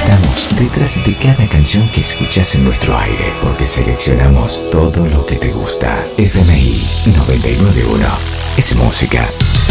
Estamos detrás de cada canción que escuchás en nuestro aire, porque seleccionamos todo lo que te gusta. FMI 991 es música.